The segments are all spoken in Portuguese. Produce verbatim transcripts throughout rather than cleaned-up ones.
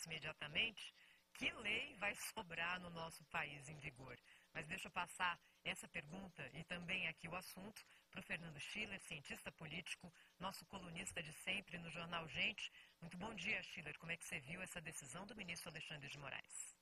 isso imediatamente, que lei vai sobrar no nosso país em vigor? Mas deixa eu passar essa pergunta e também aqui o assunto para o Fernando Schiller, cientista político, nosso colunista de sempre no jornal Gente. Muito bom dia, Schiller. Como é que você viu essa decisão do ministro Alexandre de Moraes?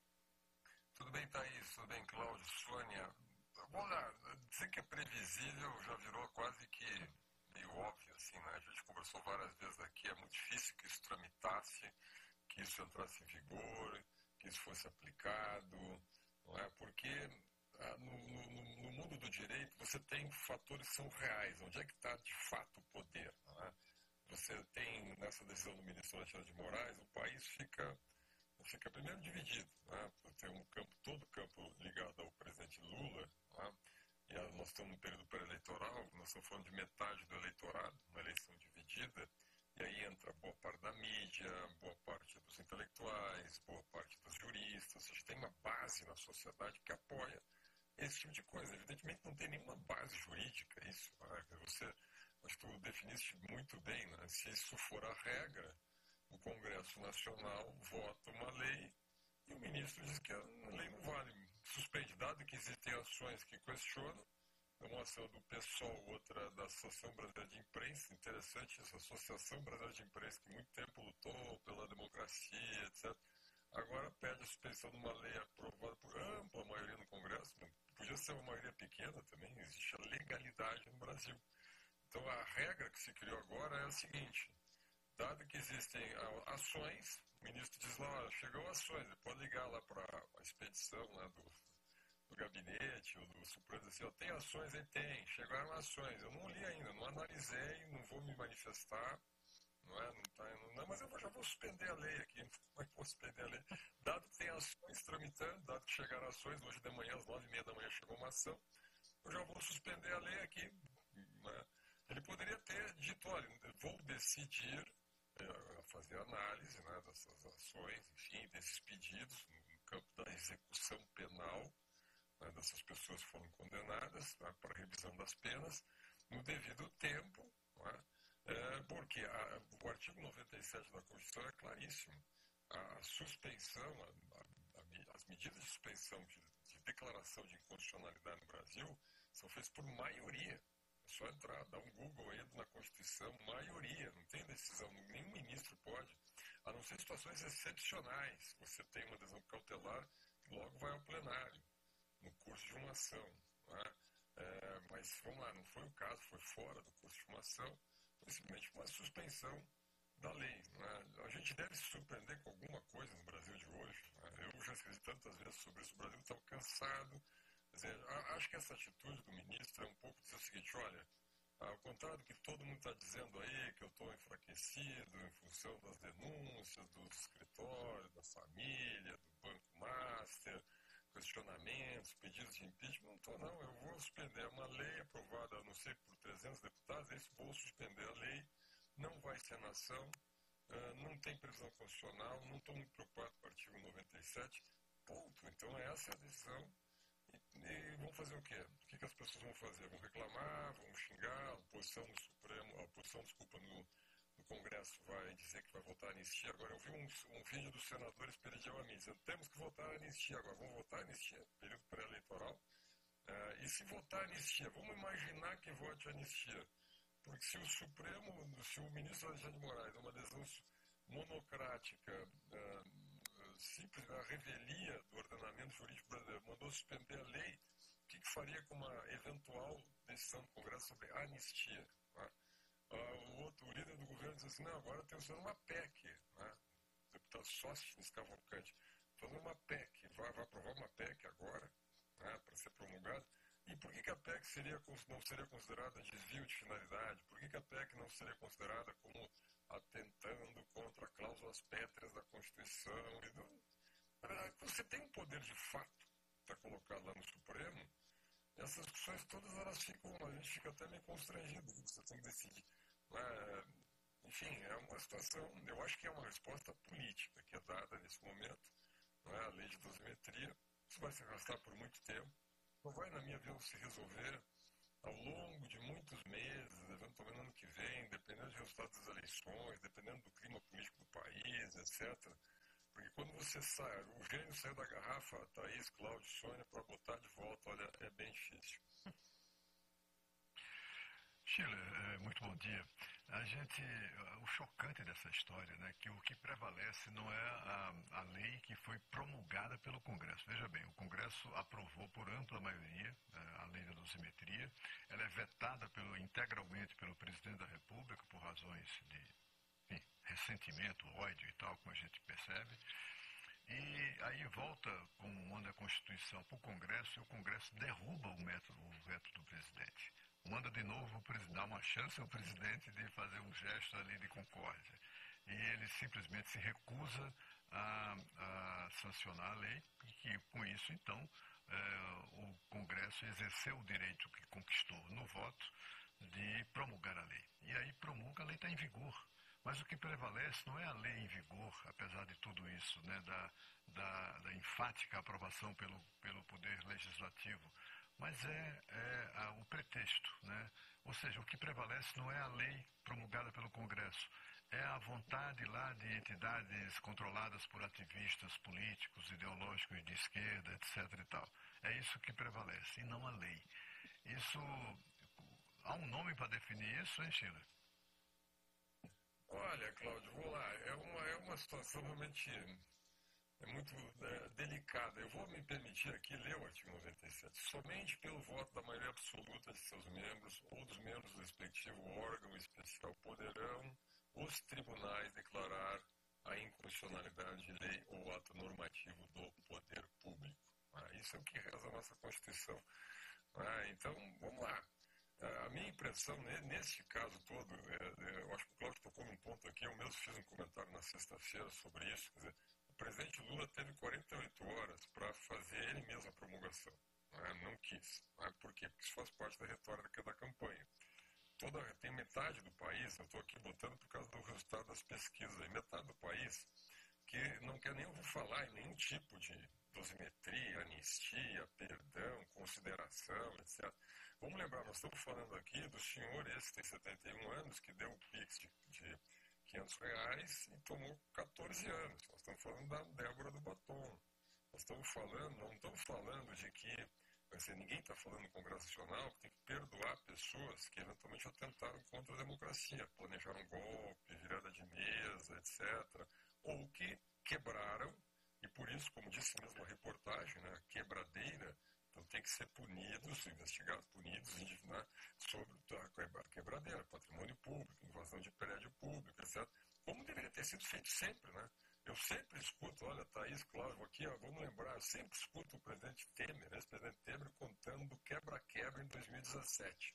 Tudo bem, Thaís? Tudo bem, Cláudio, Sônia? Olha, dizer que é previsível já virou quase que meio óbvio, assim, né? A gente conversou várias vezes aqui, é muito difícil que isso tramitasse, que isso entrasse em vigor, que isso fosse aplicado, não é? Porque ah, no, no, no mundo do direito você tem fatores que são reais, onde é que está de fato o poder, não é? Você tem, nessa decisão do ministro Alexandre de Moraes, o país fica, fica primeiro dividido, né? Tem um campo, todo o campo ligado ao presidente Lula, né? E a, nós estamos num período pré-eleitoral, nós estamos falando de metade do eleitorado, uma eleição dividida, e aí entra boa parte da mídia, boa parte dos intelectuais, boa parte dos juristas, ou seja, tem uma base na sociedade que apoia esse tipo de coisa. Evidentemente não tem nenhuma base jurídica isso, né? Você, acho que tu definiste muito bem, né? Se isso for a regra, o Congresso Nacional vota uma lei e o ministro diz que a lei não vale, suspende, dado que existem ações que questionam, uma ação do PSOL, outra da Associação Brasileira de Imprensa, interessante essa Associação Brasileira de Imprensa, que muito tempo lutou pela democracia, etcétera. Agora pede a suspensão de uma lei aprovada por ampla maioria no Congresso, podia ser uma maioria pequena também, existe a legalidade no Brasil. Então a regra que se criou agora é a seguinte: dado que existem ações, o ministro diz lá, chegou ações, ele pode ligar lá para a expedição, né, do, do gabinete ou do Supremo, assim, ó, tem ações aí? Tem, chegaram ações, eu não li ainda, não analisei, não vou me manifestar, não é, não tá, não, não, mas eu vou, já vou suspender a lei aqui, como é que vou suspender a lei? Dado que tem ações tramitando, dado que chegaram ações, hoje de manhã, às nove e meia da manhã chegou uma ação, eu já vou suspender a lei aqui, né? Ele poderia ter dito, olha, vou decidir a fazer análise, né, dessas ações, enfim, desses pedidos no campo da execução penal, né, dessas pessoas que foram condenadas, né, para a revisão das penas, no devido tempo, né, é, porque a, o artigo noventa e sete da Constituição é claríssimo. A suspensão, a, a, as medidas de suspensão de, de declaração de inconstitucionalidade no Brasil são feitas por maioria. É só entrar, dar um Google aí na Constituição, maioria, não tem decisão, nenhum ministro pode, a não ser situações excepcionais. Você tem uma decisão cautelar, logo vai ao plenário, no curso de uma ação. Não é? É, mas, vamos lá, não foi o caso, foi fora do curso de uma ação, foi simplesmente uma suspensão da lei. Não é? A gente deve se surpreender com alguma coisa no Brasil de hoje. Não é? Eu já escrevi tantas vezes sobre isso, o Brasil está cansado. Quer dizer, acho que essa atitude do ministro é um pouco dizer o seguinte, olha, ao contrário do que todo mundo está dizendo aí, que eu estou enfraquecido em função das denúncias dos escritórios, da família, do Banco Master, questionamentos, pedidos de impeachment, não estou não, eu vou suspender uma lei aprovada, não sei, por trezentos deputados, é isso, vou suspender a lei, não vai ser nação, não tem previsão constitucional, não estou muito preocupado com o artigo noventa e sete, ponto. Então essa é a decisão. E vão fazer o quê? O que, que as pessoas vão fazer? Vão reclamar, vão xingar, a oposição no Supremo, a oposição, desculpa, no, no Congresso vai dizer que vai votar a anistia. Agora, eu vi um, um vídeo dos senadores pedindo a mim, dizendo, temos que votar a anistia agora, vamos votar a anistia, período pré-eleitoral. Uh, e se votar a anistia, vamos imaginar que vote a anistia. Porque se o Supremo, se o ministro Alexandre de Moraes, uma decisão monocrática, uh, simples, a revelia do ordenamento jurídico brasileiro, mandou suspender a lei, o que, que faria com uma eventual decisão do Congresso sobre a anistia? Né? Ah, o, outro, o líder do governo diz assim, não, agora tem usando uma P E C, né? O deputado Sóstenes Cavalcante, fazendo uma P E C, vai, vai aprovar uma P E C agora, né, para ser promulgada. E por que, que a P E C seria, não seria considerada desvio de finalidade? Por que, que a P E C não seria considerada como atentando contra cláusulas pétreas da Constituição? E do... Você tem um poder de fato que está colocado lá no Supremo, essas discussões todas elas ficam, a gente fica até meio constrangido, você tem que decidir. Mas, enfim, é uma situação, eu acho que é uma resposta política que é dada nesse momento, não é? A lei de dosimetria, isso vai se arrastar por muito tempo, não vai, na minha visão, se resolver ao longo de muitos meses, eventualmente no ano que vem, dependendo dos resultados das eleições, dependendo do clima político do país, etcétera. porque quando você sai, o gênio saiu da garrafa, Thaís, Cláudio, Sônia, para botar de volta, olha, é bem difícil. Schiller, muito bom dia. A gente, o chocante dessa história, né, que o que prevalece não é a, a lei que foi promulgada pelo Congresso. Veja bem, o Congresso aprovou por ampla maioria a lei da dosimetria. Ela é vetada pelo, integralmente pelo presidente da República por razões de enfim, ressentimento, ódio e tal, como a gente percebe. E aí volta, como manda a Constituição, para o Congresso e o Congresso derruba o, método, o veto do presidente. Manda de novo dar uma chance ao presidente de fazer um gesto ali de concórdia. E ele simplesmente se recusa a, a sancionar a lei e que, com isso, então, é, o Congresso exerceu o direito que conquistou no voto de promulgar a lei. E aí promulga, a lei está em vigor. Mas o que prevalece não é a lei em vigor, apesar de tudo isso, né, da, da, da enfática aprovação pelo, pelo Poder Legislativo, mas é, é a, o pretexto, né? Ou seja, o que prevalece não é a lei promulgada pelo Congresso, é a vontade lá de entidades controladas por ativistas políticos, ideológicos de esquerda, etc e tal. É isso que prevalece, e não a lei. Isso, há um nome para definir isso, hein, Sheila? Olha, Cláudio, vou lá. É uma, é uma situação realmente é muito é, delicada. Eu vou me permitir aqui ler o artigo noventa e sete. Somente pelo voto da maioria absoluta de seus membros ou dos membros do respectivo órgão especial poderão os tribunais declarar a inconstitucionalidade de lei ou ato normativo do poder público. Ah, isso é o que reza a nossa Constituição. Ah, então, vamos lá. A minha impressão, nesse caso todo, é, eu acho que o Cláudio tocou num ponto aqui, eu mesmo fiz um comentário na sexta-feira sobre isso, quer dizer, o presidente Lula teve quarenta e oito horas para fazer ele mesmo a promulgação, né? Não quis. Né? Por quê? Porque isso faz parte da retórica da campanha. Toda, tem metade do país, eu estou aqui botando por causa do resultado das pesquisas, aí, metade do país que não quer nem ouvir falar em nenhum tipo de dosimetria, anistia, perdão, consideração, etcétera. Vamos lembrar, nós estamos falando aqui do senhor, esse tem setenta e um anos, que deu o Pix de, de quinhentos reais e tomou quatorze anos. Nós estamos falando da Débora do Batom. Nós estamos falando, não estamos falando de que, assim, ninguém está falando no Congresso Nacional que tem que perdoar pessoas que eventualmente atentaram contra a democracia, planejaram golpe, virada de mesa, etcétera. Ou que quebraram, e por isso, como disse mesmo a reportagem, né, quebradeira, então tem que ser punidos, investigados, punidos, né, sobre a quebradeira, patrimônio público, invasão de prédio público, etcétera. Como deveria ter sido feito sempre, né? Eu sempre escuto, olha, Thaís, Cláudio, aqui, ó, vamos lembrar, eu sempre escuto o presidente Temer, ex-presidente Temer, contando do quebra-quebra em dois mil e dezessete.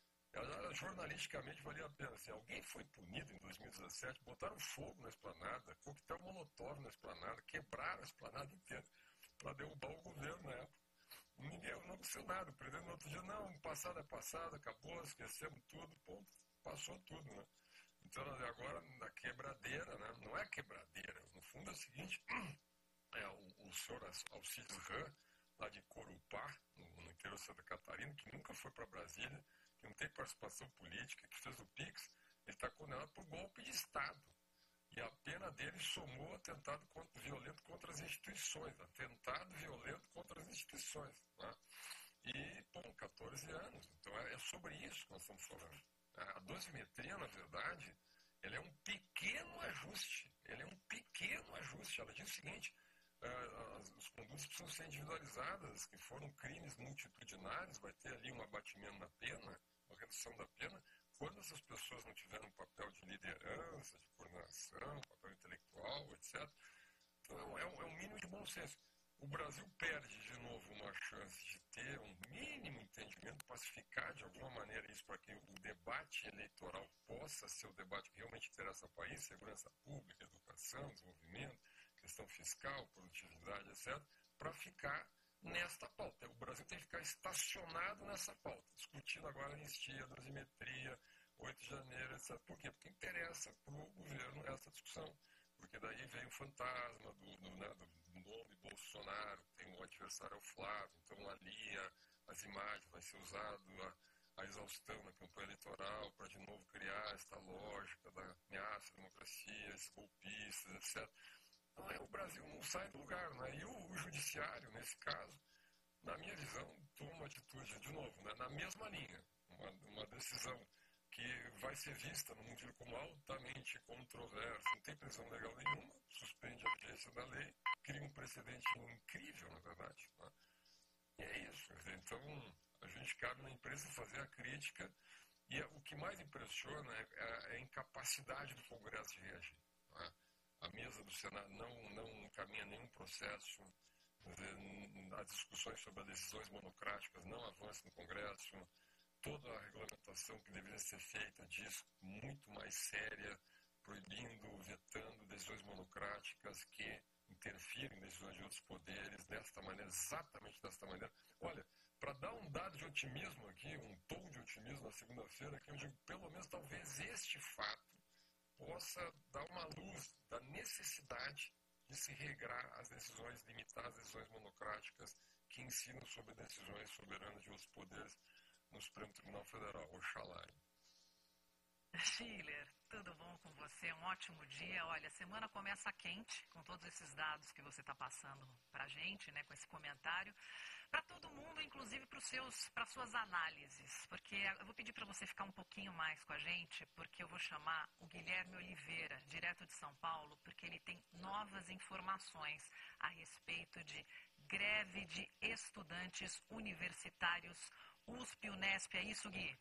Ela, jornalisticamente valia a pena. Assim, alguém foi punido em dois mil e dezessete, botaram fogo na esplanada, coquetel molotov na esplanada, quebraram a esplanada inteira para derrubar o governo na época. Ninguém não aconteceu nada. O presidente no outro dia, não, passado é passado, acabou, esquecemos tudo, ponto, passou tudo, né? Então, agora, na quebradeira, né? Não é quebradeira. No fundo é o seguinte, é, o, o senhor Alcides Ram, lá de Corupá, no, no interior de Santa Catarina, que nunca foi para Brasília, que não tem participação política, que fez o Pix, ele está condenado por golpe de Estado. E a pena dele somou atentado contra, violento contra as instituições, atentado violento contra as instituições. Né? E, bom, quatorze anos. Então é, é sobre isso que nós estamos falando. A dosimetria, na verdade, ela é um pequeno ajuste. Ela é um pequeno ajuste. Ela diz o seguinte, uh, as, os condutos precisam ser individualizadas, que foram crimes multitudinários, vai ter ali um abatimento na pena, uma redução da pena, quando essas pessoas não tiverem um papel de liderança, de coordenação, papel intelectual, etcétera. Então é um, é um mínimo de bom senso. O Brasil perde de novo uma chance de ter um mínimo entendimento, pacificar de alguma maneira isso para que o debate eleitoral possa ser o debate que realmente interessa ao país, segurança pública, educação, desenvolvimento, questão fiscal, produtividade, etcétera, para ficar nesta pauta. O Brasil tem que ficar estacionado nessa pauta, discutindo agora a anistia, dosimetria, oito de janeiro, etcétera. Por quê? Porque interessa para o governo essa discussão. Porque daí vem o fantasma do, do, né, do nome Bolsonaro, tem um adversário ao Flávio, então ali a, as imagens vai ser usado a, a exaustão na campanha eleitoral para de novo criar esta lógica da ameaça à democracia, esses golpistas, etcétera. Então é, o Brasil aquilo não sai do lugar, né? E o, o judiciário, nesse caso, na minha visão, toma uma atitude, de novo, né, na mesma linha, uma, uma decisão que vai ser vista no mundo como altamente controversa, não tem previsão legal nenhuma, suspende a vigência da lei, cria um precedente incrível, na verdade. Né? E é isso. Então, a gente cabe na imprensa fazer a crítica, e o que mais impressiona é a incapacidade do Congresso de reagir. Né? A mesa do Senado não, não caminha nenhum processo, as discussões sobre as decisões monocráticas não avançam no Congresso, toda a regulamentação que deveria ser feita diz muito mais séria, proibindo, vetando decisões monocráticas que interfirem em decisões de outros poderes, desta maneira, exatamente desta maneira. Olha, para dar um dado de otimismo aqui, um tom de otimismo na segunda-feira, que eu digo, pelo menos talvez este fato possa dar uma luz da necessidade de se regrar as decisões, limitar as decisões monocráticas que ensinam sobre decisões soberanas de outros poderes no Supremo Tribunal Federal. Oxalá. Schiller, tudo bom com você? Um ótimo dia. Olha, a semana começa quente, com todos esses dados que você está passando para a gente, né, com esse comentário. Para todo mundo, inclusive para as suas análises, porque eu vou pedir para você ficar um pouquinho mais com a gente, porque eu vou chamar o Guilherme Oliveira, direto de São Paulo, porque ele tem novas informações a respeito de greve de estudantes universitários U S P e Unesp. É isso, Gui?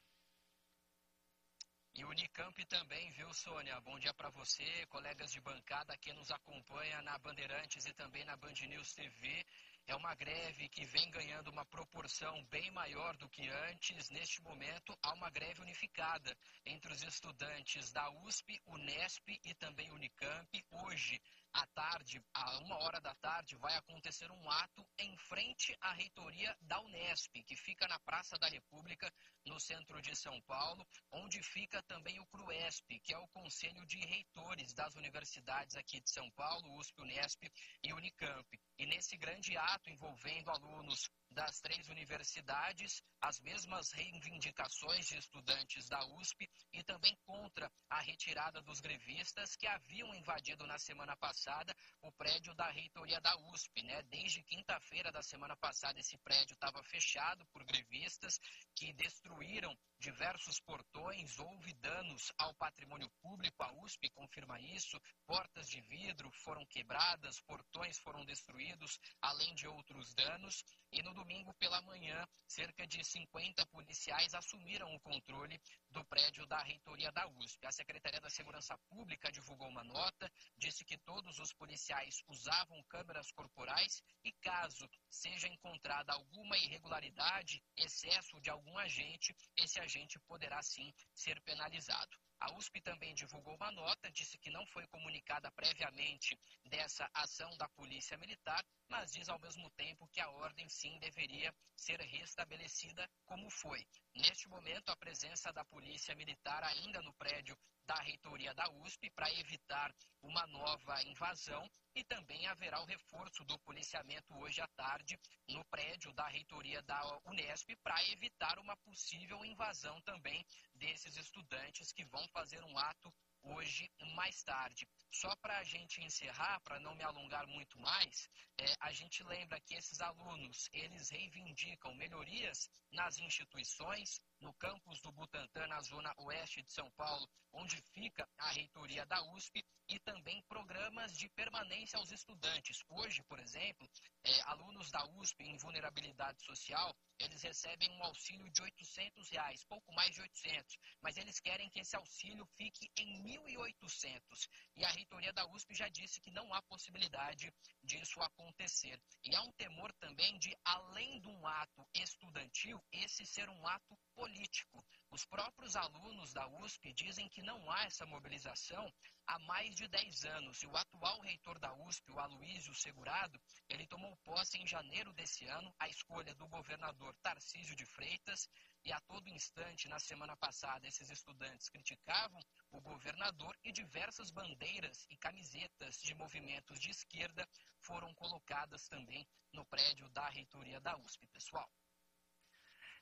E o Unicamp também, viu, Sônia? Bom dia para você, colegas de bancada que nos acompanha na Bandeirantes e também na Band News T V. É uma greve que vem ganhando uma proporção bem maior do que antes. Neste momento, há uma greve unificada entre os estudantes da U S P, Unesp e também Unicamp. Hoje, à tarde, a uma hora da tarde, vai acontecer um ato em frente à reitoria da Unesp, que fica na Praça da República, no centro de São Paulo, onde fica também o CRUESP, que é o Conselho de Reitores das universidades aqui de São Paulo, U S P, Unesp e Unicamp. E nesse grande ato envolvendo alunos das três universidades, as mesmas reivindicações de estudantes da U S P e também contra a retirada dos grevistas que haviam invadido na semana passada o prédio da reitoria da U S P, né? Desde quinta-feira da semana passada esse prédio estava fechado por grevistas que destruíram diversos portões, houve danos ao patrimônio público, a U S P confirma isso, portas de vidro foram quebradas, portões foram destruídos, além de outros danos. E no domingo pela manhã, cerca de cinquenta policiais assumiram o controle do prédio da reitoria da U S P. A Secretaria da Segurança Pública divulgou uma nota, disse que todos os policiais usavam câmeras corporais e caso seja encontrada alguma irregularidade, excesso de algum agente, esse agente poderá sim ser penalizado. A U S P também divulgou uma nota, disse que não foi comunicada previamente dessa ação da Polícia Militar, mas diz ao mesmo tempo que a ordem sim deveria ser restabelecida como foi. Neste momento, a presença da Polícia Militar ainda no prédio da reitoria da U S P para evitar uma nova invasão e também haverá o reforço do policiamento hoje à tarde no prédio da reitoria da Unesp para evitar uma possível invasão também desses estudantes que vão fazer um ato hoje mais tarde. Só para a gente encerrar, para não me alongar muito mais, é, a gente lembra que esses alunos, eles reivindicam melhorias nas instituições, no campus do Butantã, na zona oeste de São Paulo, onde fica a reitoria da U S P, e também programas de permanência aos estudantes. Hoje, por exemplo, é, alunos da U S P em vulnerabilidade social, eles recebem um auxílio de oitocentos reais, pouco mais de oitocentos, mas eles querem que esse auxílio fique em mil e oitocentos. E a reitoria da U S P já disse que não há possibilidade disso acontecer. E há um temor também de, além de um ato estudantil, esse ser um ato político. Os próprios alunos da U S P dizem que não há essa mobilização há mais de dez anos. E o atual reitor da U S P, o Aloísio Segurado, ele tomou posse em janeiro desse ano, à escolha do governador Tarcísio de Freitas, e a todo instante, na semana passada, esses estudantes criticavam o governador e diversas bandeiras e camisetas de movimentos de esquerda foram colocadas também no prédio da reitoria da U S P, pessoal.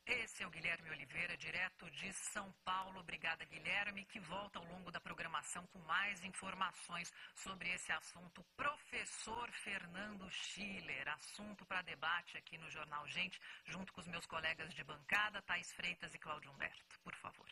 Esse é o Guilherme Oliveira, direto de São Paulo. Obrigada, Guilherme, que volta ao longo da programação com mais informações sobre esse assunto. Professor Fernando Schiller, assunto para debate aqui no Jornal Gente, junto com os meus colegas de bancada, Thaís Freitas e Cláudio Humberto. Por favor.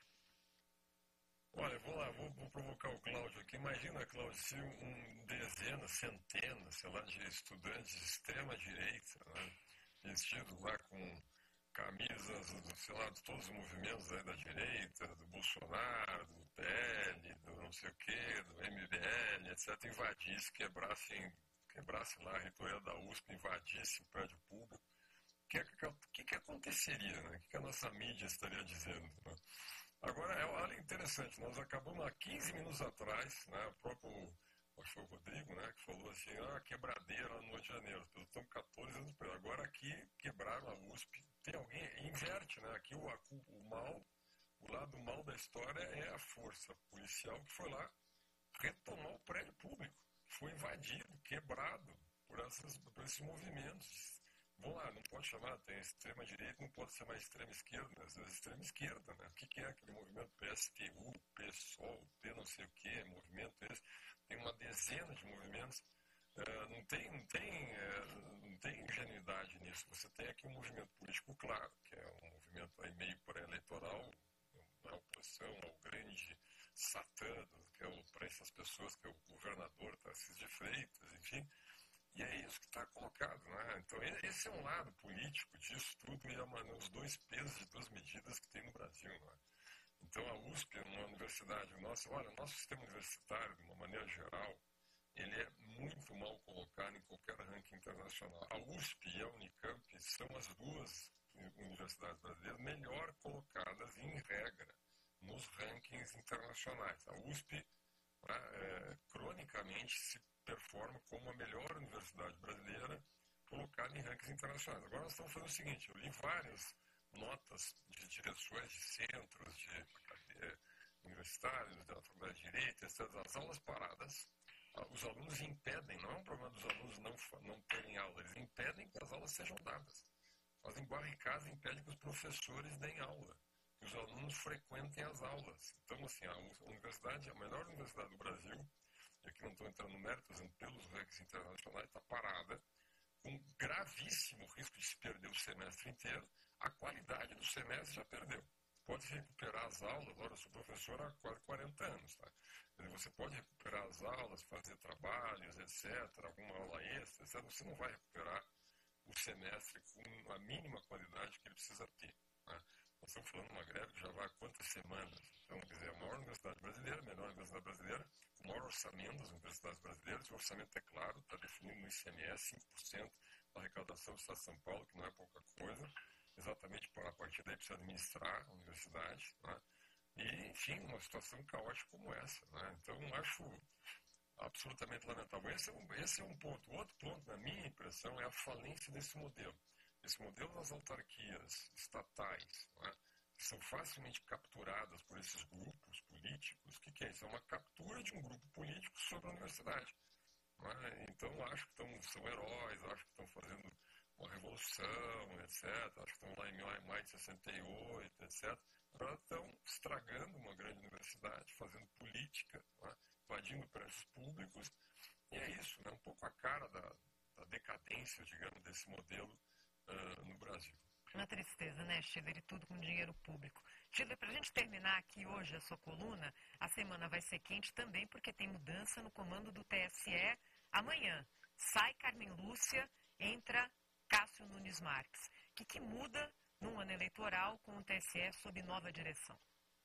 Olha, vou lá, vou, vou provocar o Cláudio aqui. Imagina, Cláudio, se um dezenas, centenas, sei lá, de estudantes de extrema-direita, né, vestidos lá com camisas, sei lá, de todos os movimentos aí da direita, do Bolsonaro, do P L, do não sei o quê, do M B L, etcétera, invadisse, quebrassem, quebrasse lá a reitoria da U S P, invadisse o prédio público. O que, que, que aconteceria, né? O que, que a nossa mídia estaria dizendo, né? Agora, é olha interessante, nós acabamos há quinze minutos atrás, né, o próprio, acho que foi o Rodrigo, né, que falou assim, ah, quebradeira no Rio de Janeiro, estamos quatorze anos depois, agora aqui quebraram a U S P, tem alguém, inverte, né, aqui o, o mal, o lado mal da história é a força policial que foi lá retomar o prédio público, foi invadido, quebrado por, essas, por esses movimentos. Vamos lá, não pode chamar, tem extrema-direita, não pode ser mais extrema-esquerda, né? Às vezes extrema-esquerda, né? O que, que é aquele movimento P S T U, P SOL, P não sei o que, movimento esse, tem uma dezena de movimentos, uh, não tem, não tem, uh, não tem ingenuidade nisso, você tem aqui um movimento político claro, que é um movimento aí meio pré-eleitoral, na oposição ao grande Satã, que é para essas pessoas, que é o governador Tarcísio de Freitas, enfim. E é isso que está colocado, né? Então, esse é um lado político disso tudo e é uma, os dois pesos e duas medidas que tem no Brasil, né? Então, a U S P é uma universidade, nossa, olha, o nosso sistema universitário, de uma maneira geral, ele é muito mal colocado em qualquer ranking internacional. A U S P e a Unicamp são as duas universidades brasileiras melhor colocadas, em regra, nos rankings internacionais. A U S P, é, cronicamente, se performa como a melhor universidade brasileira colocada em rankings internacionais. Agora nós estamos fazendo o seguinte, eu li várias notas de direções de centros, de eh, universitários, da faculdade de Direito, etcétera. As aulas paradas, os alunos impedem, não é um problema dos alunos não, não terem aula, eles impedem que as aulas sejam dadas. Fazem barricadas e impedem que os professores deem aula, que os alunos frequentem as aulas. Então, assim, a universidade, a melhor universidade do Brasil, e aqui não estou entrando no mérito, por exemplo, pelos rankings internacionais, está parada, com gravíssimo risco de se perder o semestre inteiro. A qualidade do semestre já perdeu. Pode recuperar as aulas, agora eu sou professor há quase quarenta anos, tá? Você pode recuperar as aulas, fazer trabalhos, etcétera, alguma aula extra, etcétera. Você não vai recuperar o semestre com a mínima qualidade que ele precisa ter, né? Nós estamos falando de uma greve que já vai há quantas semanas? Então, quer dizer, a maior universidade brasileira, a menor universidade brasileira, o maior orçamento das universidades brasileiras, o orçamento é claro, está definido no I C M S, cinco por cento da arrecadação do Estado de São Paulo, que não é pouca coisa, exatamente para a partir daí precisa administrar a universidade, né? E, enfim, uma situação caótica como essa, né? Então, acho absolutamente lamentável. Esse é, um, esse é um ponto. O outro ponto, na minha impressão, é a falência desse modelo. Esse modelo das autarquias estatais, né, que são facilmente capturadas por esses grupos políticos. O que, que é isso? É uma captura de um grupo político sobre a universidade. Né? Então, acho que tão, são heróis, acho que estão fazendo uma revolução, etcétera. Acho que estão lá em maio de sessenta e oito, etcétera. Agora estão estragando uma grande universidade, fazendo política, né, invadindo prédios públicos. E é isso, né, um pouco a cara da, da decadência, digamos, desse modelo Uh, no Brasil. Uma tristeza, né, Schiller? E tudo com dinheiro público. Schiller, para a gente terminar aqui hoje a sua coluna, a semana vai ser quente também porque tem mudança no comando do T S E amanhã. Sai Carmen Lúcia, entra Cássio Nunes Marques. O que, que muda num ano eleitoral com o T S E sob nova direção?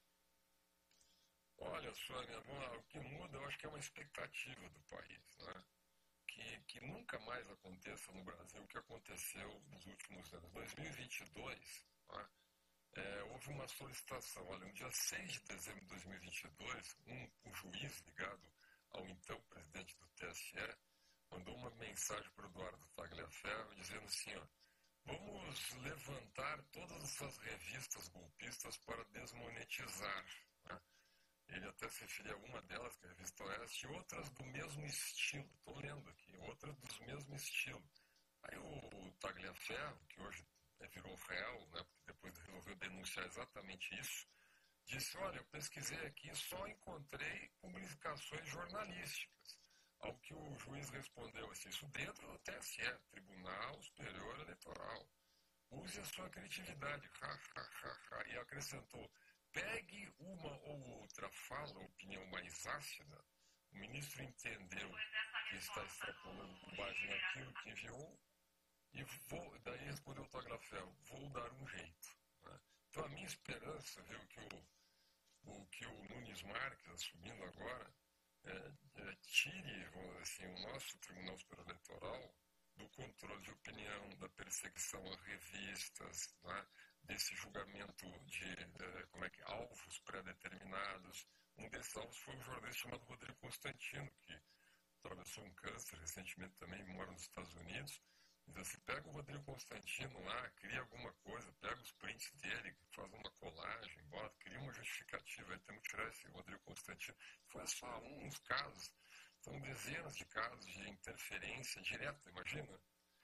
Olha, Sônia, o que muda eu acho que é uma expectativa do país, né? Que, que nunca mais aconteça no Brasil o que aconteceu nos últimos anos. Em dois mil e vinte e dois, né, é, houve uma solicitação. Olha, no dia seis de dezembro de dois mil e vinte e dois, um, um juiz ligado ao então presidente do T S E mandou uma mensagem para o Eduardo Tagliaferro dizendo assim, ó, vamos levantar todas essas revistas golpistas para desmonetizar, né? Ele até se referia a uma delas, que é a Revista Oeste, e outras do mesmo estilo. Estou lendo aqui, outras do mesmo estilo. Aí o, o Tagliaferro, que hoje virou réu, né, porque depois resolveu denunciar exatamente isso, disse, olha, eu pesquisei aqui e só encontrei publicações jornalísticas. Ao que o juiz respondeu assim, isso dentro do T S E, Tribunal Superior Eleitoral. Use a sua criatividade, ha, ha, ha, ha, e acrescentou, pegue uma ou outra fala, opinião mais ácida. O ministro entendeu que está extrapolando com base naquilo que enviou e vou, daí respondeu o Tagliaferro, vou dar um jeito. Né? Então a minha esperança, viu, que o, o, que o Nunes Marques, assumindo agora, é, é, tire, vamos dizer assim, o nosso Tribunal Superior Eleitoral do controle de opinião, da perseguição a revistas, né? Desse julgamento de, de como é que, alvos pré-determinados. Um desses alvos foi um jornalista chamado Rodrigo Constantino, que atravessou um câncer recentemente também, mora nos Estados Unidos. Então, assim, pega o Rodrigo Constantino lá, cria alguma coisa, pega os prints dele, faz uma colagem, bota, cria uma justificativa, aí temos que tirar esse Rodrigo Constantino. Foi só uns casos, são dezenas de casos de interferência direta, imagina.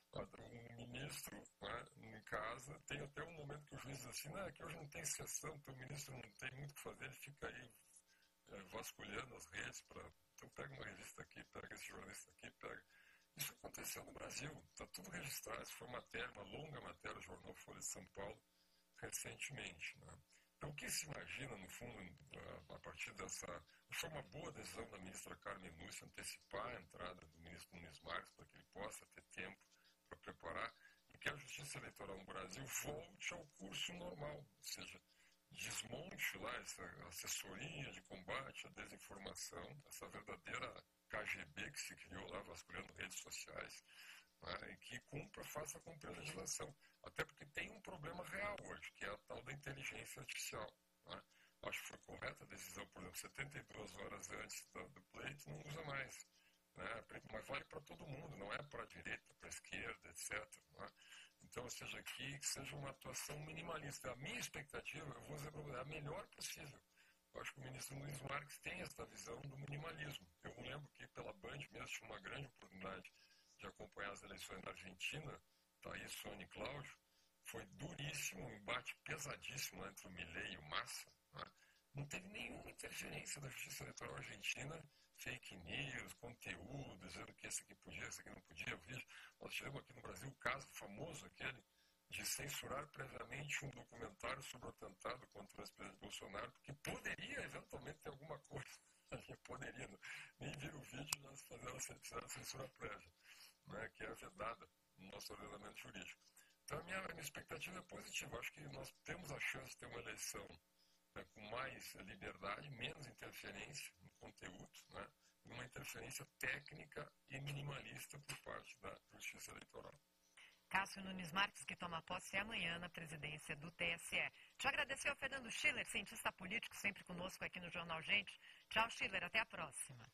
Um ministro, né, em casa, tem até um momento que o juiz diz assim, não, é que hoje não tem sessão, então o ministro não tem muito o que fazer, ele fica aí é, vasculhando as redes, pra, então pega uma revista aqui, pega esse jornalista aqui, pega... Isso aconteceu no Brasil, está tudo registrado, isso foi matéria, uma longa matéria do jornal Folha de São Paulo, recentemente. Né? Então o que se imagina, no fundo, a partir dessa... Foi uma boa decisão da ministra Carmen Lúcia antecipar a entrada do ministro Nunes Marques para que ele possa ter tempo para preparar, e que a justiça eleitoral no Brasil volte ao curso normal, ou seja, desmonte lá essa assessoria de combate à desinformação, essa verdadeira K G B que se criou lá, vasculhando redes sociais, né, e que cumpra, faça cumprir a legislação. Até porque tem um problema real hoje, que é a tal da inteligência artificial. Né? Acho que foi correta a decisão, por exemplo, setenta e duas horas antes do pleito, não usa mais. Né? Mas vale para todo mundo, não é para a direita, para a esquerda, etcétera. Né? Então, ou seja, aqui que seja uma atuação minimalista. A minha expectativa, eu vou dizer para você, é a melhor possível. Eu acho que o ministro Nunes Marques tem essa visão do minimalismo. Eu me lembro que pela Band mesmo tinha uma grande oportunidade de acompanhar as eleições na Argentina, tá aí Sônia e Cláudio, foi duríssimo, um embate pesadíssimo entre o Milei e o Massa. Né? Não teve nenhuma interferência da Justiça Eleitoral Argentina, fake news, conteúdo, dizendo que esse aqui podia, esse aqui não podia. Vídeo. Nós tivemos aqui no Brasil o caso famoso aquele de censurar previamente um documentário sobre o atentado contra o ex-presidente Bolsonaro, porque poderia eventualmente ter alguma coisa. Poderia, não. Nem vir o vídeo, nós fazemos a censura prévia, né, que é vedada no nosso ordenamento jurídico. Então a minha, a minha expectativa é positiva. Acho que nós temos a chance de ter uma eleição, né, com mais liberdade, menos interferência no conteúdo, né, e uma interferência técnica e minimalista por parte da Justiça Eleitoral. Cássio Nunes Marques, que toma posse amanhã na presidência do T S E. Te agradecer ao Fernando Schiller, cientista político, sempre conosco aqui no Jornal Gente. Tchau, Schiller, até a próxima.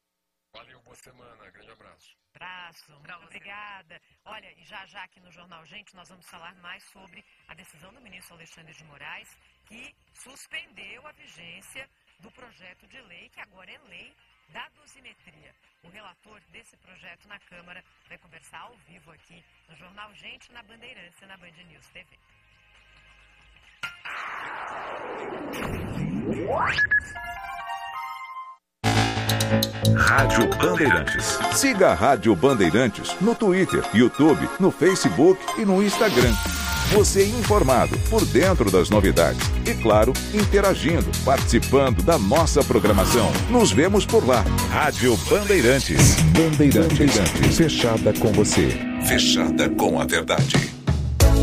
Valeu, boa semana, grande abraço. Abraço, muito obrigada. Olha, e já já aqui no Jornal Gente nós vamos falar mais sobre a decisão do ministro Alexandre de Moraes, que suspendeu a vigência do projeto de lei, que agora é lei da dosimetria. O relator desse projeto na Câmara vai conversar ao vivo aqui no Jornal Gente, na Bandeirantes e na Band News T V. Rádio Bandeirantes. Siga a Rádio Bandeirantes no Twitter, YouTube, no Facebook e no Instagram. Você informado, por dentro das novidades. E claro, interagindo, participando da nossa programação. Nos vemos por lá. Rádio Bandeirantes. Bandeirantes. Bandeirantes. Fechada com você. Fechada com a verdade.